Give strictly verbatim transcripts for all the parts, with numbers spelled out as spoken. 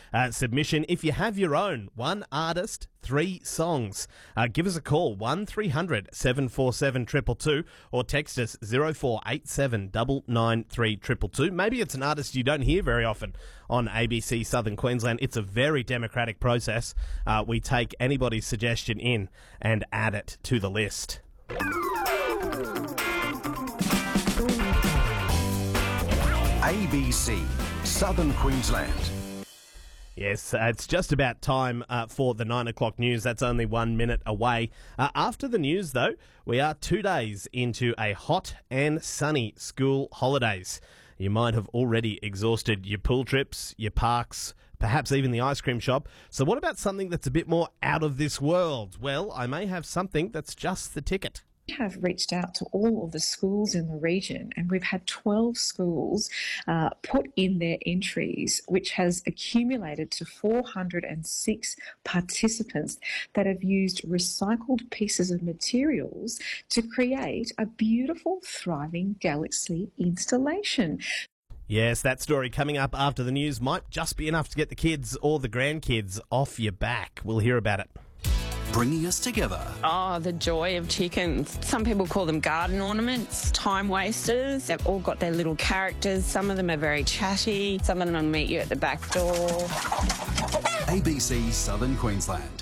uh, submission. If you have your own, one artist, three songs, uh, give us a call, one three hundred seven four seven two two two, or text us zero four eight seven nine nine three two two two. Maybe it's an artist you don't hear very often on A B C Southern Queensland. It's a very democratic process. Uh, we take anybody's suggestion in and add it to the list. A B C Southern Queensland. Yes, uh, it's just about time uh, for the nine o'clock news. That's only one minute away. Uh, after the news, though, we are two days into a hot and sunny school holidays. You might have already exhausted your pool trips, your parks, perhaps even the ice cream shop. So what about something that's a bit more out of this world? Well, I may have something that's just the ticket. We have reached out to all of the schools in the region, and we've had twelve schools uh, put in their entries, which has accumulated to four hundred six participants that have used recycled pieces of materials to create a beautiful, thriving Galaxy installation. Yes, that story coming up after the news might just be enough to get the kids or the grandkids off your back. We'll hear about it. Bringing us together. Oh, the joy of chickens. Some people call them garden ornaments, time wasters. They've all got their little characters. Some of them are very chatty. Some of them will meet you at the back door. A B C Southern Queensland.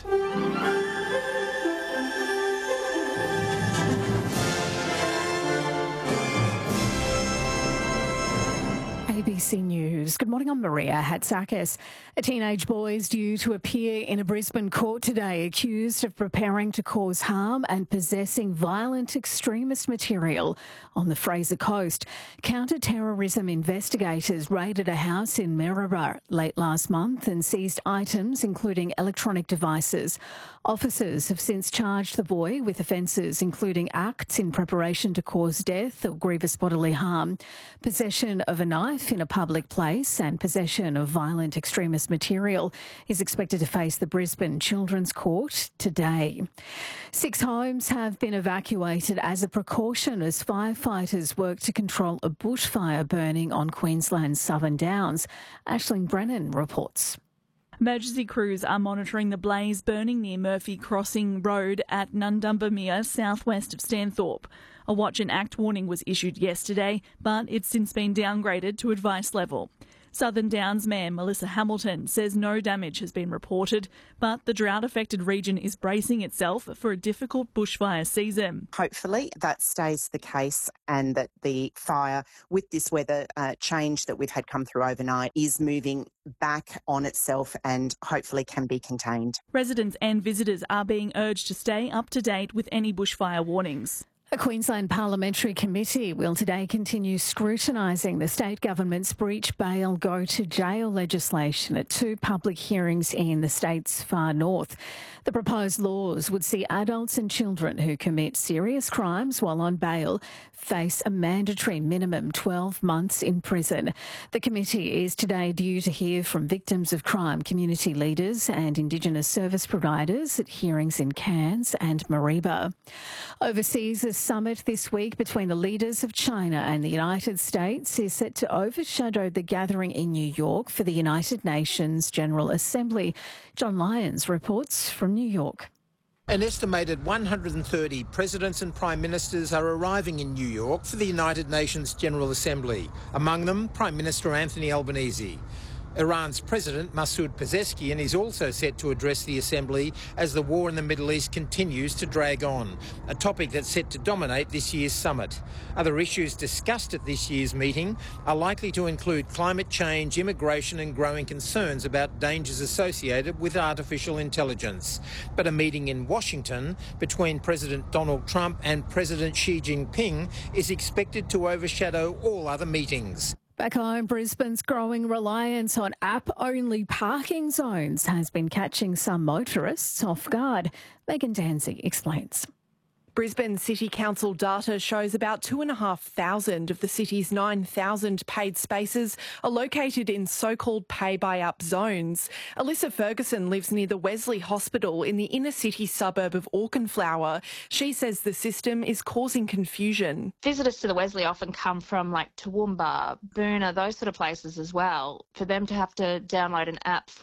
A B C News. Good morning, I'm Maria Hatzakis. A teenage boy is due to appear in a Brisbane court today accused of preparing to cause harm and possessing violent extremist material on the Fraser Coast. Counter-terrorism investigators raided a house in Maryborough late last month and seized items including electronic devices. Officers have since charged the boy with offences including acts in preparation to cause death or grievous bodily harm, possession of a knife in a public place and possession of violent extremist material. Is expected to face the Brisbane Children's Court today. Six homes have been evacuated as a precaution as firefighters work to control a bushfire burning on Queensland's Southern Downs. Aisling Brennan reports. Emergency crews are monitoring the blaze burning near Murphy Crossing Road at Nundumbermere, southwest of Stanthorpe. A watch and act warning was issued yesterday, but it's since been downgraded to advice level. Southern Downs Mayor Melissa Hamilton says no damage has been reported, but the drought-affected region is bracing itself for a difficult bushfire season. Hopefully that stays the case and that the fire, with this weather uh, change that we've had come through overnight, is moving back on itself and hopefully can be contained. Residents and visitors are being urged to stay up to date with any bushfire warnings. A Queensland Parliamentary Committee will today continue scrutinising the state government's breach bail go to jail legislation at two public hearings in the state's far north. The proposed laws would see adults and children who commit serious crimes while on bail face a mandatory minimum twelve months in prison. The committee is today due to hear from victims of crime, community leaders and Indigenous service providers at hearings in Cairns and Mareeba. Overseas, a summit this week between the leaders of China and the United States is set to overshadow the gathering in New York for the United Nations General Assembly. John Lyons reports from New York. An estimated one hundred thirty presidents and prime ministers are arriving in New York for the United Nations General Assembly, among them Prime Minister Anthony Albanese. Iran's President Masoud Pezeshkian is also set to address the Assembly as the war in the Middle East continues to drag on, a topic that's set to dominate this year's summit. Other issues discussed at this year's meeting are likely to include climate change, immigration and growing concerns about dangers associated with artificial intelligence. But a meeting in Washington between President Donald Trump and President Xi Jinping is expected to overshadow all other meetings. Back home, Brisbane's growing reliance on app-only parking zones has been catching some motorists off guard. Megan Danzig explains. Brisbane City Council data shows about two thousand five hundred of the city's nine thousand paid spaces are located in so-called pay-by-up zones. Alyssa Ferguson lives near the Wesley Hospital in the inner-city suburb of Auchenflower. She says the system is causing confusion. Visitors to the Wesley often come from like Toowoomba, Boona, those sort of places as well. For them to have to download an app